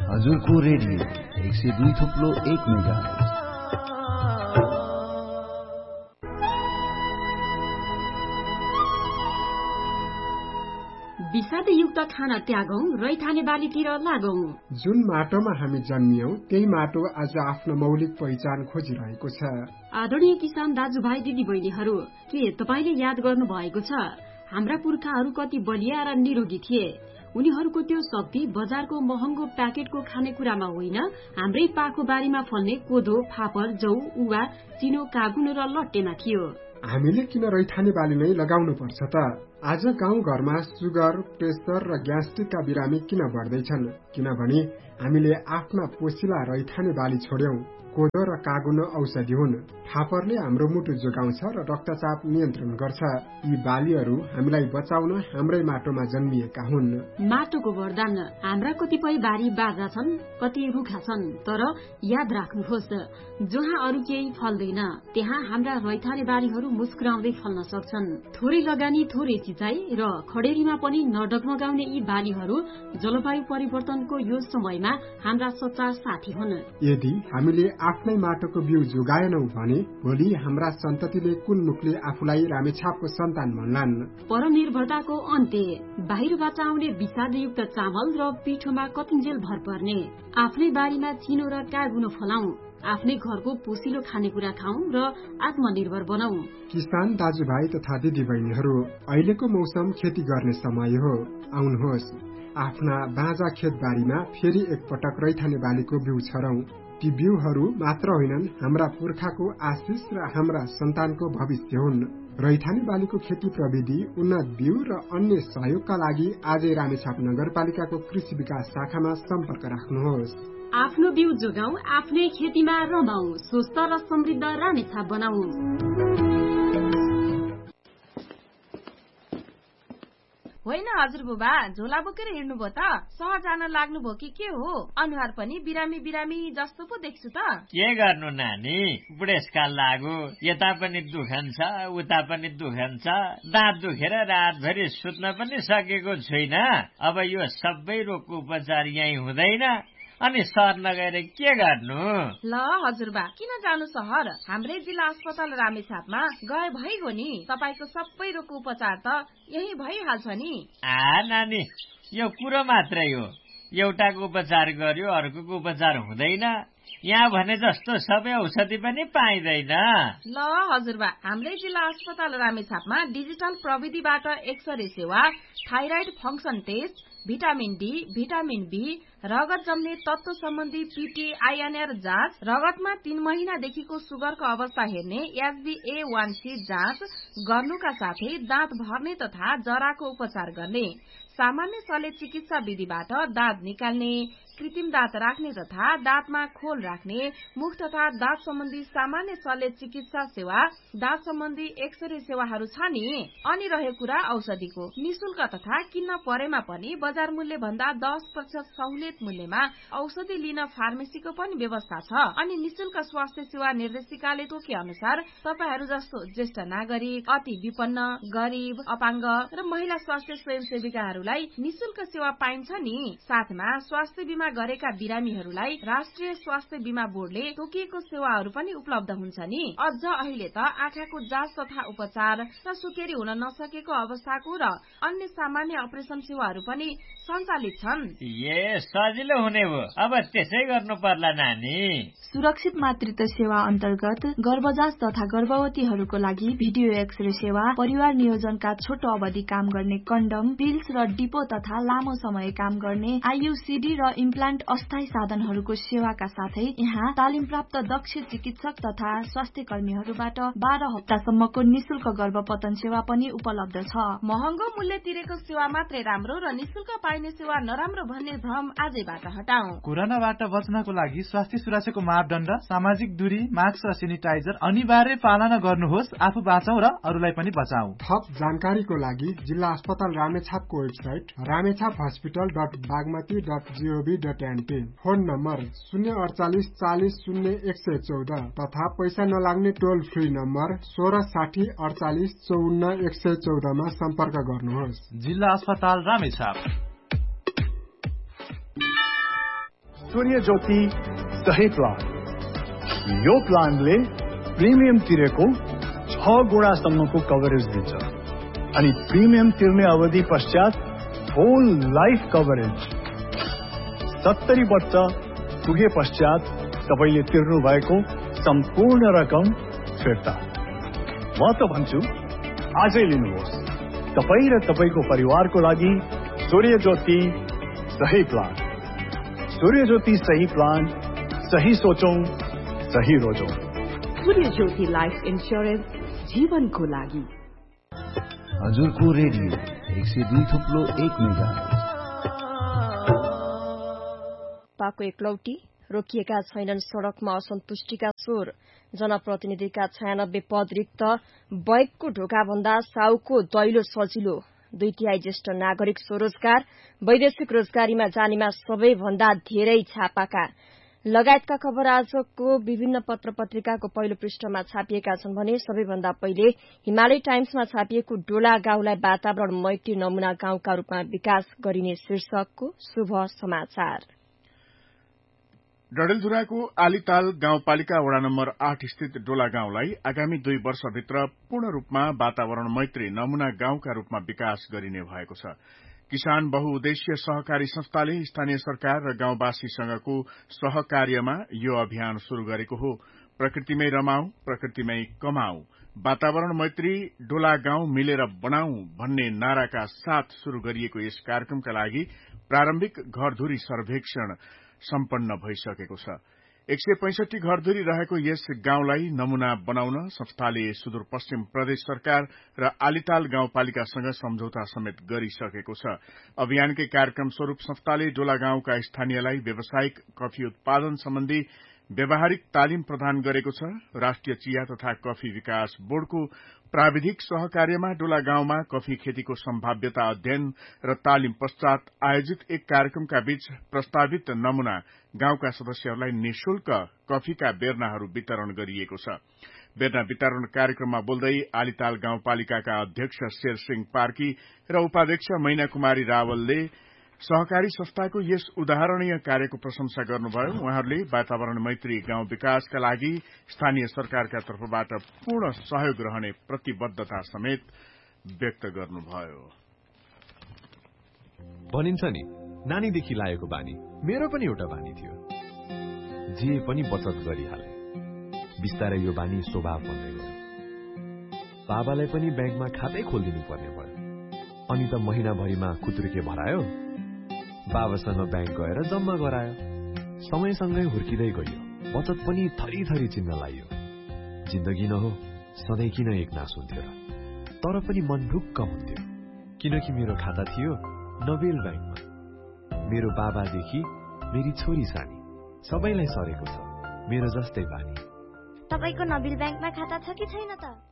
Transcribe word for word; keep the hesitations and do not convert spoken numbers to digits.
हजुरको रेडियो एक सय दुई थुप्लो एक मेगाहर्ज। विषादयुक्त खाना त्यागौं, रैथाने बालीतिर लागौं। जुन माटोमा हामी जन्मियौं त्यही माटो आज आफ्नो मौलिक पहिचान खोजिरहेको छ। आदरणीय किसान दाजुभाइ दिदी बहिनीहरू, के तपाईले याद गर्नु भएको छ हाम्रा पुर्खाहरू कति बलिया र निरोगी थिए? उनीहरूको त्यो शक्ति बजारको महँगो प्याकेटको खानेकुरामा होइन, हाम्रै पाखो बारीमा फल्ने कोदो, फापर, जौ, उवा, चिनो, कागुन र लट्टेमा थियो। हामीले किन रैथाने बाली नै लगाउनु पर्छ त? आज गाउँ घरमा सुगर, प्रेसर र ग्यास्ट्रिकका बिरामी किन बढ्दैछन्? किनभने हामीले आफ्ना पोसिला रैथाने बाली छोड्यौं। कोदो र कागुन औषधि हुन्। फापरले हाम्रो मुटु जोगाउँछ र रक्तचाप नियन्त्रण गर्छ। यी बालीहरू हामीलाई बचाउन हाम्रै माटोमा जन्मिएका हुन्। माटोको वरदान। हाम्रा कतिपय बारी बाजा छन्, कति रुखा छन्, तर याद राख्नुहोस्, जहाँ अरू केही फल्दैन त्यहाँ हाम्रा रैथाने बारीहरू मुस्कुराउँदै फल्न सक्छन्। थोरै लगानी, थोरै सिँचाइ र खडेरीमा पनि नडगमगाउने यी बालीहरू जलवायु परिवर्तनको यो समयमा हाम्रा सच्चा साथी हुन्। यदि हामीले आफ्नै माटोको बिउ जोगाएनौं भने भोलि हाम्रा सन्ततिले कुन मुखले आफूलाई रामेछापको सन्तान भन्लान्? परनिर्भरताको अन्त्य। बाहिरबाट आउने विषादयुक्त चामल र पिठोमा कतिन्जेल भर पर्ने। आफ्नै बारीमा चिनो र कागुनो फलाउँ, आफ्नै घरको पोसिलो खानेकुरा खाउँ र आत्मनिर्भर बनाऊ। किसान दाजुभाइ तथा दिदी बहिनीहरू, अहिलेको मौसम खेती गर्ने समय हो। आउनुहोस्, आफ्ना बाँझा खेतबारीमा फेरि एकपटक रैथाने बालीको बिउ छरौं। ती बिउहरू मात्र होइनन्, हाम्रा पुर्खाको आशिष र हाम्रा सन्तानको भविष्य हुन्। रैथाने बालीको खेती प्रविधि, उन्नत बिउ र अन्य सहयोगका लागि आजै रामेछाप नगरपालिकाको कृषि विकास शाखामा सम्पर्क राख्नुहोस्। आफ्नो बिउ जोगाऊ, आफ्नै खेतीमा रमाऊ, स्वस्थ र समृद्ध रामेछाप बनाऊ। होइन हजुरबुबा, झोला बोकेर हिँड्नुभयो त? सहर जान लाग्नुभयो कि के हो? अनुहार पनि बिरामी बिरामी जस्तो पो देख्छु त। के गर्नु नानी, बुढेसकाल लाग्यो, यता पनि दुखन्छ उता पनि दुखन्छ, दाँत दुखेर रातभरि सुत्न पनि सकेको छुइन। अब यो सबै रोगको उपचार यही हुँदैन, अनि सहर नगएर के गर्नु? ल हजुरबा, किन जानु सहर? हाम्रै जिल्ला अस्पताल रामेछापमा गए भइगयो नि। तपाईको सबै रोगको उपचार त यही भइहाल्छ नि। आ नानी, यो कुरो मात्रै हो, एउटाको उपचार गर्यो अर्कोको उपचार हुँदैन। यहाँ भने जस्तो सबै औषधि पनि पाइँदैन। ल हजुरबा, हाम्रै जिल्ला अस्पताल रामेछापमा डिजिटल प्रविधिबाट एक्सरे सेवा, thyroid function test, vitamin D, vitamin be, रगत जम्ने तत्व सम्बन्धी पीटी आइएनआर जाँच, रगतमा तीन महिनादेखिको सुगरको अवस्था हेर्ने H be A one C जाँच गर्नुका साथै दाँत भर्ने तथा जराको उपचार गर्ने, सामान्य शल्य चिकित्सा विधिबाट दाँत निकाल्ने, कृत्रिम दाँत राख्ने तथा दाँतमा खोल राख्ने, मुख तथा दाँत सम्बन्धी सामान्य शल्य चिकित्सा सेवा, दाँत सम्बन्धी एक्सरे सेवाहरू छ नि। अनि रह्यो कुरा औषधिको, निशुल्क तथा किन्न परेमा पनि बजार मूल्य भन्दा दस प्रतिशत सहुलियत मूल्यमा औषधि लिन फार्मेसीको पनि व्यवस्था छ। अनि निशुल्क स्वास्थ्य सेवा निर्देशिकाले तोके अनुसार तपाईहरू जस्तो ज्येष्ठ नागरिक, अति विपन्न, गरीब, अपाङ्ग र महिला स्वास्थ्य स्वयंसेविकाहरूलाई निशुल्क सेवा पाइन्छ नि। साथमा स्वास्थ्य बीमा गरेका बिरामीहरूलाई राष्ट्रिय स्वास्थ्य बीमा बोर्डले तोकिएको सेवाहरू पनि उपलब्ध हुन्छ नि। अझ अहिले त आँखाको जाँच तथा उपचार र सुकेरी हुन नसकेको अवस्थाको र अन्य सामान्य अपरेसन सेवाहरू पनि सञ्चालित छन्। ए सजिलो हुने भयो, अब त्यसै गर्नु पर्ला नानी। सुरक्षित मातृत्व सेवा अन्तर्गत गर्भजाँच तथा गर्भवतीहरूको लागि भिडियो एक्सरे सेवा, परिवार नियोजनका छोटो अवधि काम गर्ने कन्डम, पिल्स र डिपो तथा लामो समय काम गर्ने आइयुसीडी र इम्प्लान्ट अस्थायी साधनहरूको सेवाका साथै यहाँ तालिम प्राप्त दक्ष चिकित्सक तथा स्वास्थ्य कर्मीहरूबाट बाह्र हप्तासम्मको निशुल्क गर्भपतन सेवा पनि उपलब्ध छ। महँगो मूल्य तिरेको सेवा मात्रै राम्रो र निशुल्क पाइने सेवा नराम्रो भन्ने भ्रम आजैबाट हटाऊ। कोरोनाबाट बच्नको लागि स्वास्थ्य सुरक्षाको मापदण्ड, सामाजिक दूरी, मास्क र सेनिटाइजर अनिवार्य पालना गर्नुहोस्। आफू बाँचौ र अरूलाई पनि बचाऊ। थप जानकारीको लागि जिल्ला अस्पताल रामेछापको website Ramechhap hospital dot Bagmati dot gov dot NP, phone number शून्य अडचालिस चालिस शून्य एक सय चौध तथा पैसा नलाग्ने टोल फ्री नम्बर सोह्र साठी अडचालिस चौन्न एक सय चौधमा सम्पर्क गर्नुहोस्। जिल्ला अस्पताल रामेछाप। सूर्य ज्योति सही प्लान। यो प्लानले प्रिमियम तिरेको छ गुणासम्मको कभरेज दिन्छ अनि प्रिमियम तिर्ने अवधि पश्चात होल लाइफ कभरेज। सत्तरी वर्ष पुगे पश्चात तपाईले तिर्नु भएको सम्पूर्ण रकम फिर्ता। म त भन्छु आजै लिनुहोस् तपाई र तपाईको परिवारको लागि सूर्य ज्योति सही प्लान। सूर्य ज्योति सही प्लान, सही सोचौं, सही रोजौं। सूर्य ज्योति लाइफ इन्स्योरेन्स जीवनको लागि। हजुरको रेडियो एक सय दुई थुप्लो एक मेगा। पाको एकलौटी रोकिएका छैनन् सड़कमा असन्तुष्टिका स्वर। जनप्रतिनिधिका छयानब्बे पद रिक्त, बैगको ढोकाभन्दा साउको दैलो सजिलो। दुई तिहाई ज्येष्ठ नागरिक स्वरोजगार, वैदेशिक रोजगारीमा जानेमा सबैभन्दा धेरै छापाका लगायतका खबर आजको विभिन्न पत्र पत्रिकाको पहिलो पृष्ठमा छापिएका छन् भने सबैभन्दा पहिले हिमालय टाइम्समा छापिएको डोला गाउँलाई वातावरण मैत्री नमूना गाउँका रूपमा विकास गरिने शीर्षकको शुभ समाचार। डडेलधुराको आलीताल गाउँपालिका वडा नम्बर आठ स्थित डोला गाउँलाई आगामी दुई वर्षभित्र पूर्ण रूपमा वातावरण मैत्री नमूना गाउँका रूपमा विकास गरिने भएको छ। किसान बहुउद्देश्य सहकारी संस्थाले स्थानीय सरकार र गाउँवासीसँगको सहकार्यमा यो अभियान शुरू गरेको हो। प्रकृतिमै रमाऊ, प्रकृतिमै कमाऊ, वातावरण मैत्री डोला गाउँ मिलेर बनाऊ भन्ने नाराका साथ शुरू गरिएको यस कार्यक्रमका लागि प्रारम्भिक घरधुरी सर्वेक्षण सम्पन्न भइसकेको छ। एक सय पैंसठी घरधुरी रहेको यस गाउँलाई नमूना बनाउन संस्थाले सुदूरपश्चिम प्रदेश सरकार र आलीताल गाउँपालिकासँग सम्झौता समेत गरिसकेको छ। अभियानकै कार्यक्रम स्वरूप संस्थाले डोला गाउँका स्थानीयलाई व्यावसायिक कफी उत्पादन सम्बन्धी व्यावहारिक तालिम प्रदान गरेको छ। राष्ट्रिय चिया तथा कफी विकास बोर्डको प्राविधिक सहकार्यमा डोला गाउँमा कफी खेतीको सम्भाव्यता अध्ययन र तालिम पश्चात आयोजित एक कार्यक्रमका बीच प्रस्तावित नमूना गाउँका सदस्यहरूलाई निशुल्क कफीका बेर्नाहरू वितरण गरिएको छ। बेर्ना वितरण कार्यक्रममा बोल्दै आलीताल गाउँपालिकाका अध्यक्ष शेरसिंह पार्की र उपाध्यक्ष मैना कुमारी रावलले सहकारी संस्थाको यस उदाहरणीय कार्यको प्रशंसा गर्नुभयो। उहाँहरूले वातावरण मैत्री गाउँ विकासका लागि स्थानीय सरकारका तर्फबाट पूर्ण सहयोग रहने प्रतिबद्धता समेत व्यक्त गर्नुभयो। भनिन्छ नि नानीदेखि लागेको बानी मेरो पनि एउटा बानी थियो। जे पनि बचत गरिहाले। बिस्तारै यो बानी स्वभाव बन्दै गयो। बाबालाई पनि ब्याङ्कमा खातै खोलिदिनु पर्ने भयो। अनि त महिनाभरिमा खुत्रुके भरायो। बाबासँग ब्याङ्क गएर जम्मा गरायो। समयसँगै हुर्किँदै गयो। बचत पनि थरी थरी चिन्न लाग्यो। जिन्दगी न हो सधैँ किन एक नास हुन्थ्यो र? तर पनि मन ढुक्क हुन्थ्यो किनकि मेरो खाता थियो नोबेल ब्याङ्कमा। मेरो बाबादेखि मेरी छोरी सानी सबैलाई सरेको छ मेरो जस्तै बानी। तपाईको नोबेल ब्याङ्कमा खाता छ कि छैन त?